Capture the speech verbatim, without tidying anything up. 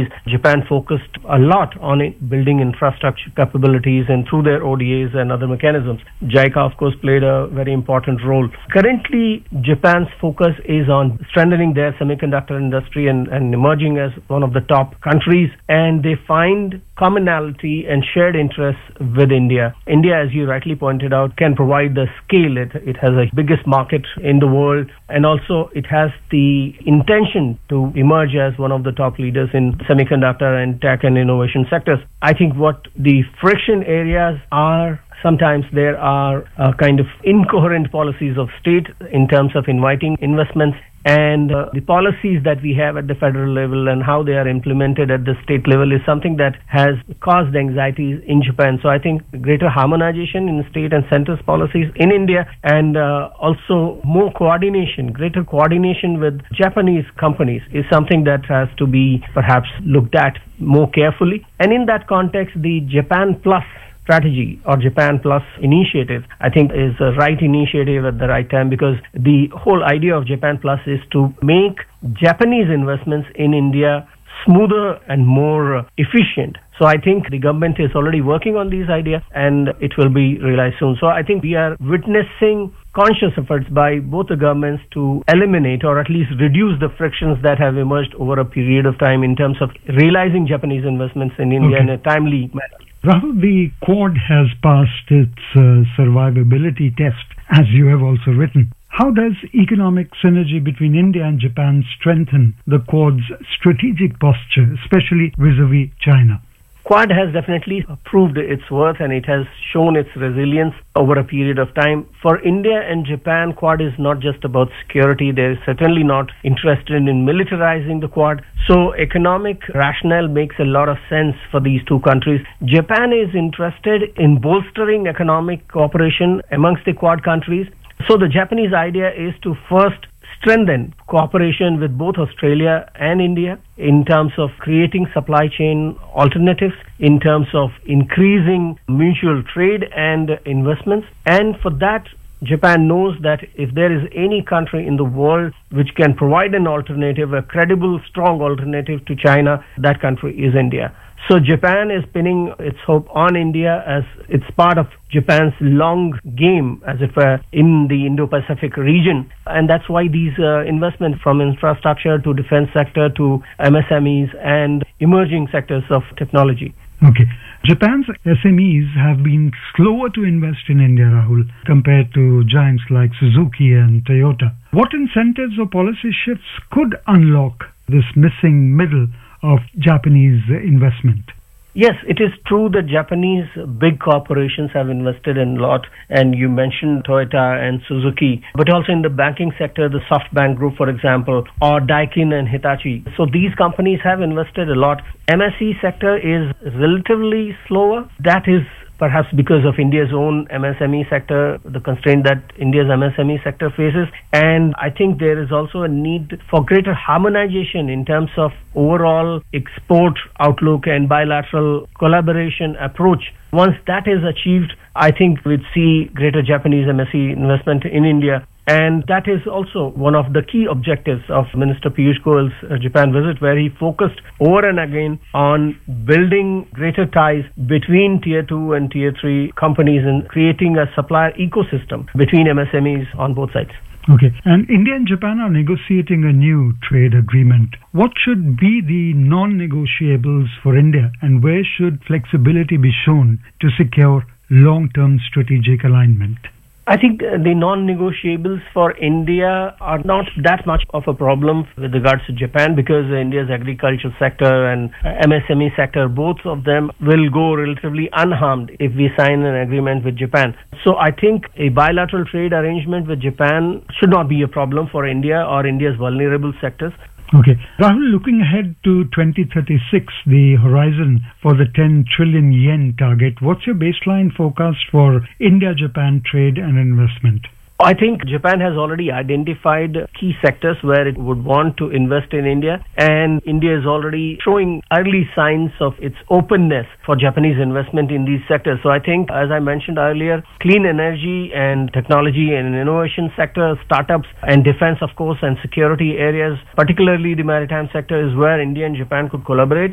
capabilities. Japan focused a lot on it, building infrastructure capabilities and through their O D As and other mechanisms. JICA, of course, played a very important role. Currently, Japan's focus is on strengthening their semiconductor industry and, and emerging as one of the top countries, and they find commonality and shared interests with India. India, as you rightly pointed out, can provide the scale. It, it has the biggest market in the world, and also it has the intention to emerge as one of the top leaders in semiconductor and tech and innovation sectors. I think what the friction areas are, sometimes there are uh, kind of incoherent policies of state in terms of inviting investments, and uh, the policies that we have at the federal level and how they are implemented at the state level is something that has caused anxieties in Japan. So I think greater harmonization in state and center's policies in India, and uh, also more coordination, greater coordination with Japanese companies is something that has to be perhaps looked at more carefully. And in that context, the Japan Plus strategy or Japan Plus initiative, I think, is a right initiative at the right time, because the whole idea of Japan Plus is to make Japanese investments in India smoother and more efficient. So I think the government is already working on these ideas, and it will be realized soon. So I think we are witnessing conscious efforts by both the governments to eliminate or at least reduce the frictions that have emerged over a period of time in terms of realizing Japanese investments in India okay. in a timely manner. Rahul, the Quad has passed its uh, survivability test, as you have also written. How does economic synergy between India and Japan strengthen the Quad's strategic posture, especially vis-a-vis China? Quad has definitely proved its worth, and it has shown its resilience over a period of time. For India and Japan, Quad is not just about security. They're certainly not interested in militarizing the Quad. So economic rationale makes a lot of sense for these two countries. Japan is interested in bolstering economic cooperation amongst the Quad countries. So the Japanese idea is to first strengthen cooperation with both Australia and India in terms of creating supply chain alternatives, in terms of increasing mutual trade and investments. And for that, Japan knows that if there is any country in the world which can provide an alternative, a credible, strong alternative to China, that country is India. So Japan is pinning its hope on India as it's part of Japan's long game, as it were, in the Indo-Pacific region. And that's why these uh, investments from infrastructure to defense sector to M S M Es and emerging sectors of technology. Okay. Japan's S M Es have been slower to invest in India, Rahul, compared to giants like Suzuki and Toyota. What incentives or policy shifts could unlock this missing middle of Japanese investment? Yes, it is true that Japanese big corporations have invested in a lot, and you mentioned Toyota and Suzuki, but also in the banking sector, the SoftBank Group, for example, or Daikin and Hitachi. So these companies have invested a lot. M S E sector is relatively slower. That is perhaps because of India's own M S M E sector, the constraint that India's M S M E sector faces. And I think there is also a need for greater harmonization in terms of overall export outlook and bilateral collaboration approach. Once that is achieved, I think we'd see greater Japanese M S E investment in India. And that is also one of the key objectives of Minister Piyush Goyal's uh, Japan visit, where he focused over and again on building greater ties between Tier two and Tier three companies and creating a supplier ecosystem between M S M Es on both sides. Okay. And India and Japan are negotiating a new trade agreement. What should be the non-negotiables for India, and where should flexibility be shown to secure long-term strategic alignment? I think the non-negotiables for India are not that much of a problem with regards to Japan, because India's agricultural sector and M S M E sector, both of them will go relatively unharmed if we sign an agreement with Japan. So I think a bilateral trade arrangement with Japan should not be a problem for India or India's vulnerable sectors. Okay. Rahul, looking ahead to twenty thirty-six, the horizon for the ten trillion yen target, what's your baseline forecast for India-Japan trade and investment? I think Japan has already identified key sectors where it would want to invest in India, and India is already showing early signs of its openness for Japanese investment in these sectors. So I think, as I mentioned earlier, clean energy and technology and innovation sector, startups and defense, of course, and security areas, particularly the maritime sector, is where India and Japan could collaborate.